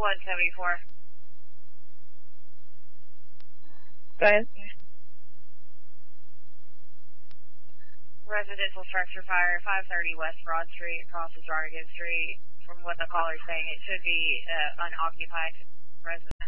174. Go ahead. Residential structure fire, 530 West Broad Street, crosses Rodriguez Street. From what the caller's saying, it should be unoccupied residence.